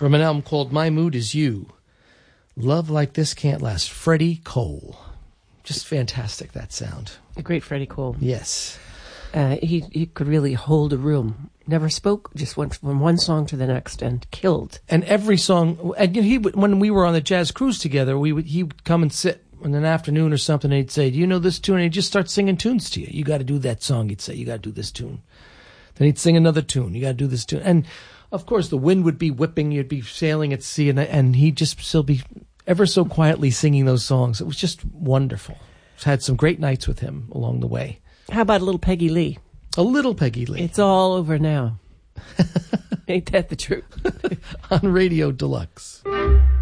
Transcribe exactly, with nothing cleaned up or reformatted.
from an album called My Mood Is You. Love Like This Can't Last. Freddie Cole. Just fantastic, that sound. A great Freddie Cole. Yes. Uh, he he could really hold a room. Never spoke, just went from one song to the next and killed. And every song, and he would, when we were on the jazz cruise together, we would he would come and sit in an afternoon or something, and he'd say, "Do you know this tune?" And he'd just start singing tunes to you. You got to do that song. He'd say, "You got to do this tune." Then he'd sing another tune. You got to do this tune. And of course, the wind would be whipping. You'd be sailing at sea, and and he'd just still be ever so quietly singing those songs. It was just wonderful. Had some great nights with him along the way. How about a little Peggy Lee? A little Peggy Lee. It's all over now. Ain't that the truth? On Radio Deluxe.